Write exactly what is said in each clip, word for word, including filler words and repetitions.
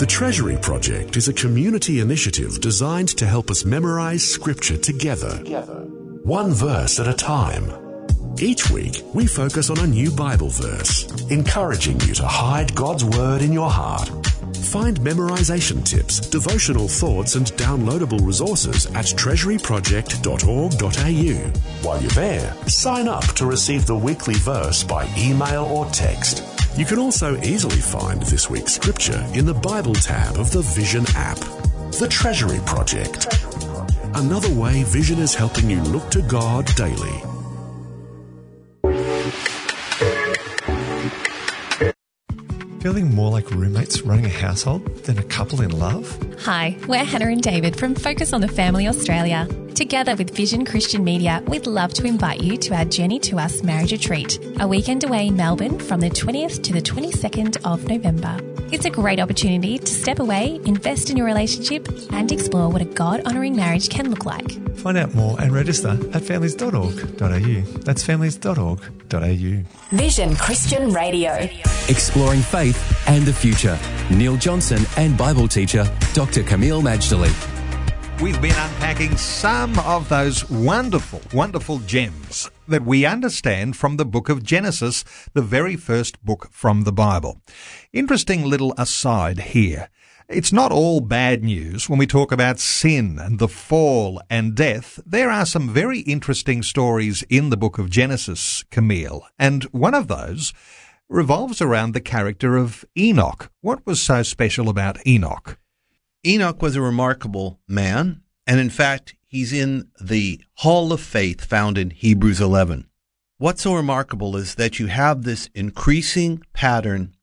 The Treasury Project is a community initiative designed to help us memorize Scripture together, one verse at a time. Each week, we focus on a new Bible verse, encouraging you to hide God's Word in your heart. Find memorization tips, devotional thoughts, and downloadable resources at treasury project dot org dot a u. While you're there, sign up to receive the weekly verse by email or text. You can also easily find this week's scripture in the Bible tab of the Vision app. The Treasury Project. Another way Vision is helping you look to God daily. Feeling more like roommates running a household than a couple in love? Hi, we're Hannah and David from Focus on the Family Australia. Together with Vision Christian Media, we'd love to invite you to our Journey to Us marriage retreat, a weekend away in Melbourne from the twentieth to the twenty-second of November. It's a great opportunity to step away, invest in your relationship, and explore what a God-honouring marriage can look like. Find out more and register at families dot org dot a u. That's families dot org dot a u. Vision Christian Radio. Exploring faith and the future. Neil Johnson and Bible teacher Doctor Camille Majdali. We've been unpacking some of those wonderful, wonderful gems that we understand from the book of Genesis, the very first book from the Bible. Interesting little aside here. It's not all bad news when we talk about sin and the fall and death. There are some very interesting stories in the book of Genesis, Camille, and one of those revolves around the character of Enoch. What was so special about Enoch? Enoch was a remarkable man, and in fact, he's in the Hall of Faith found in Hebrews eleven. What's so remarkable is that you have this increasing pattern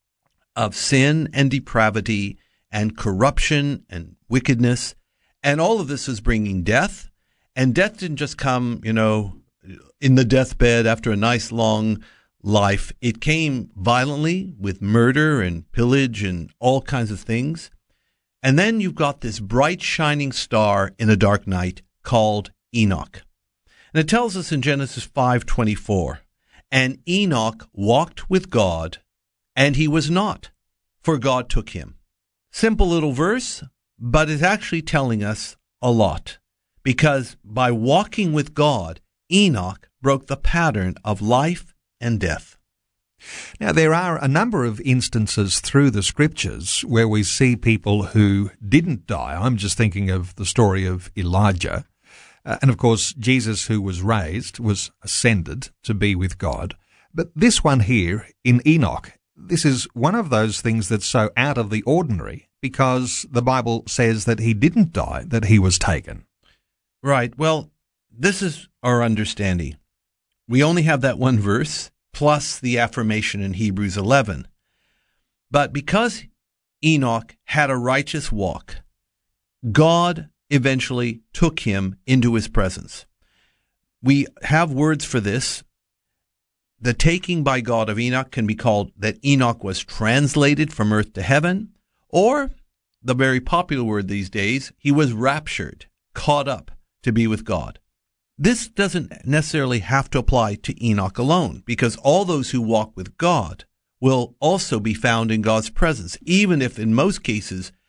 of sin and depravity and corruption and wickedness, and all of this is bringing death, and death didn't just come, you know, in the deathbed after a nice long life. It came violently with murder and pillage and all kinds of things. And then you've got this bright shining star in a dark night called Enoch. And it tells us in Genesis five twenty-four, and Enoch walked with God, and he was not, for God took him. Simple little verse, but it's actually telling us a lot. Because by walking with God, Enoch broke the pattern of life and death. Now, there are a number of instances through the scriptures where we see people who didn't die. I'm just thinking of the story of Elijah. Uh, and of course, Jesus, who was raised, was ascended to be with God. But this one here in Enoch, this is one of those things that's so out of the ordinary because the Bible says that he didn't die, that he was taken. Right. Well, this is our understanding. We only have that one verse, plus the affirmation in Hebrews eleven. But because Enoch had a righteous walk, God eventually took him into his presence. We have words for this. The taking by God of Enoch can be called that Enoch was translated from earth to heaven, or the very popular word these days, he was raptured, caught up to be with God. This doesn't necessarily have to apply to Enoch alone, because all those who walk with God will also be found in God's presence, even if in most cases